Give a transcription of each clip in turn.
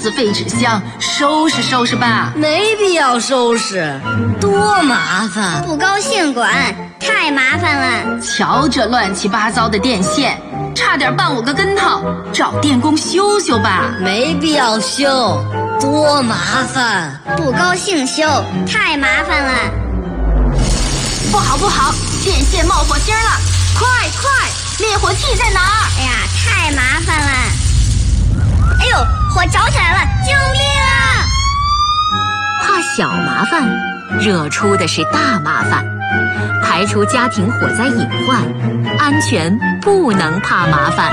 子废纸箱，收拾收拾吧。 没必要收拾，多麻烦。 不高兴管，太麻烦了。 瞧这乱七八糟的电线，差点绊我个跟头，找电工修修吧。 没必要修，多麻烦。 不高兴修，太麻烦了。 不好不好，电线冒火星了！快快，灭火器在哪儿？ 哎呀，太麻烦了！哎呦，火着起来了！救命啊！ 怕小麻烦，惹出的是大麻烦。排除家庭火灾隐患，安全不能怕麻烦。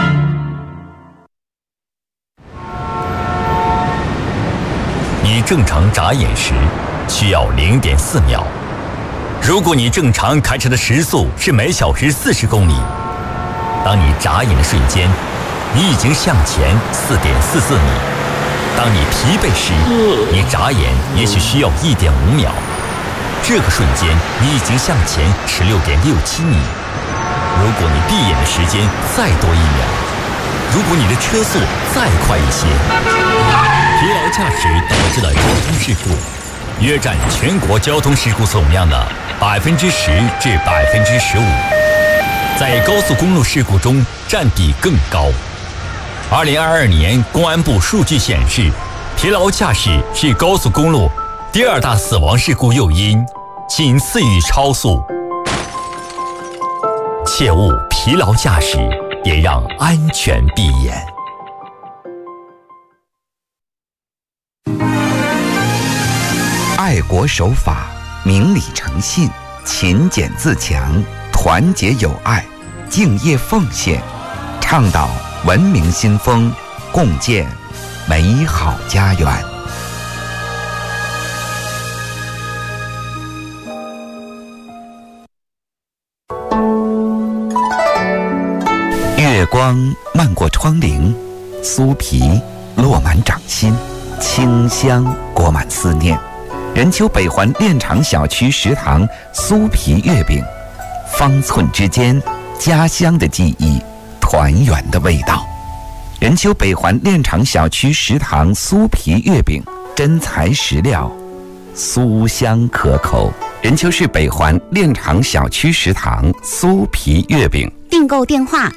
你正常眨眼时需要0.4秒。如果你正常开车的时速是每小时40公里，当你眨眼的瞬间，你已经向前4.44米。当你疲惫时，你眨眼也许需要1.5秒。这个瞬间，你已经向前16.67米。如果你闭眼的时间再多1秒，如果你的车速再快一些，疲劳驾驶导致的交通事故约占全国交通事故总量的10%至15%，在高速公路事故中占比更高。2022年公安部数据显示，疲劳驾驶是高速公路第2大死亡事故诱因，仅次于超速。切勿疲劳驾驶，也让安全闭眼。 爱国守法，明理诚信，勤俭自强，团结友爱，敬业奉献，倡导文明新风，共建美好家园。月光漫过窗棂，酥皮落满掌心，清香裹满思念。任丘北环炼厂小区食堂酥皮月饼，方寸之间，家乡的记忆，团圆的味道。任丘北环炼厂小区食堂酥皮月饼，真材实料，酥香可口。任丘市北环炼厂小区食堂酥皮月饼， 订购电话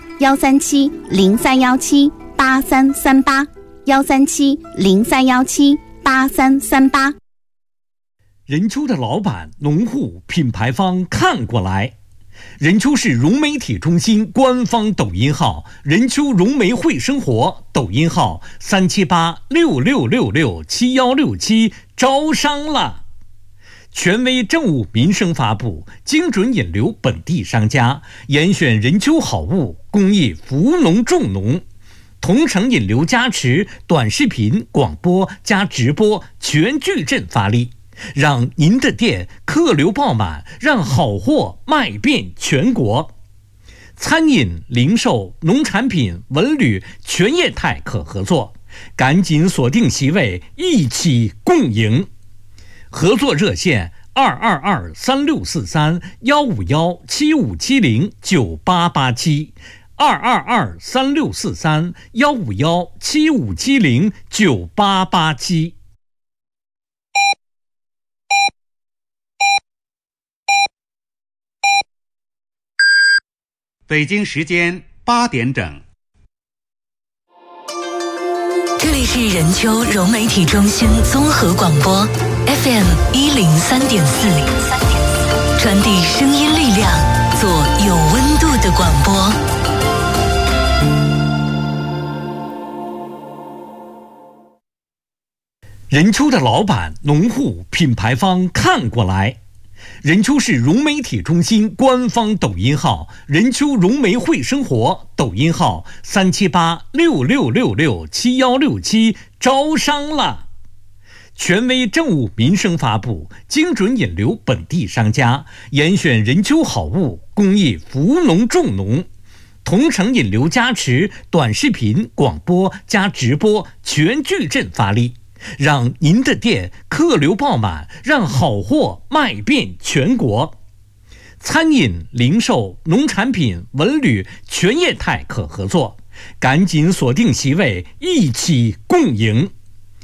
137-0317-8338，137-0317-8338。 任丘的老板、农户、品牌方看过来。任丘市融媒体中心官方抖音号任丘融媒会生活，抖音号37866667167，招商了。权威政务民生发布，精准引流本地商家，严选任丘好物，公益扶农助农，同城引流加持，短视频、广播加直播全矩阵发力，让您的店客流爆满，让好货卖遍全国。餐饮、零售、农产品、文旅全业态可合作，赶紧锁定席位，一起共赢。合作热线222-3643-151-7570，222-3643-151-7570，9887。 北京时间8点整。 这里是任丘融媒体中心综合广播 FM 103.4，传递声音力量，做有温度的广播。 任丘的老板、农户、品牌方看过来。任丘市融媒体中心官方抖音号任丘融媒会生活，抖音号37866667167，招商了。权威政务民生发布，精准引流本地商家，严选任丘好物，公益扶农助农，同城引流加持，短视频、广播加直播全矩阵发力，让您的店客流爆满，让好货卖遍全国。餐饮、零售、农产品、文旅全业态可合作，赶紧锁定席位，一起共赢。